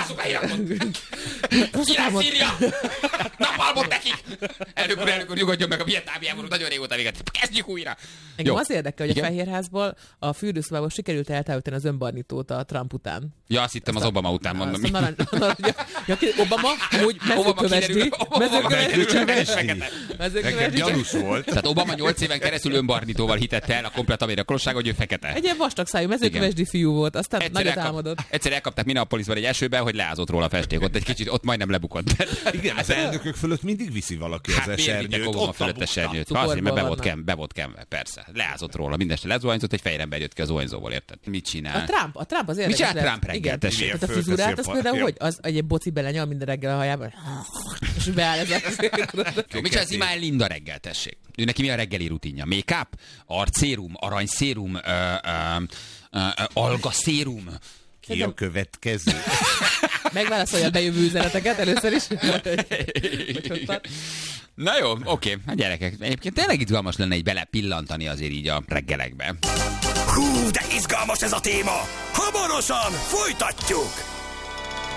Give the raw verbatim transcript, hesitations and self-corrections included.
Lássuk a hírakot! Király Szíria! Napalmot nekik! Elnök úr, elnök úr, nyugodjon meg a vietnámi háború, nagyon régóta véget. Kezdjük újra! Engem az érdekel, hogy a Fehérházból a fürdőszobából sikerült eltávolítani az önbarnitót a Trump után. Ja, azt hittem az Obama után mondom. Azt narancs, narancs, ja, ja, Obama, úgy mezőkövesdi, Nekem gyanús volt. Tehát Obama nyolc éven keresztül önbarnitóval hitette el a komplet amerikai hogy ő fekete. Egy ilyen vastagszájú mezőkövesdi fiú volt, aztán egyszer nagyot elkap, álmodott. Egyszer elkapták Minneapolisban egy esőben, hogy leázott róla a festék. Ott egy kicsit, ott majdnem lebukott. Igen, az elnökök fölött mindig viszi valaki hát az esernyőt. Hát Obama fölött esernyőt. Azért, mert be volt, kem, be volt kemve, persze. Leázott róla, mindeste lezuhanyzott, egy fejrember jött ki az zuhanyzóból, érted? Mit csinál? A Trump, a Trump az érdekes. Mit csinál Trump reggel? Igen, tehát a frizurát, az például, hogy az egy boci belenyal minden reggel a hajában, és beáll ez a... Mit csinál az Imáel Linda reggel, tessék? Ő neki mi a reggeli rutinja? Make-up? Arcszérum? Aranyszérum? Uh, uh, uh, algaszérum? Ki a következő? Megválaszolja a bejövő üzeneteket először is. Na jó, oké, a gyerekek. Egyébként tényleg izgalmas lenne így belepillantani azért így a reggelekbe. Hú, de izgalmas ez a téma! Hamarosan folytatjuk!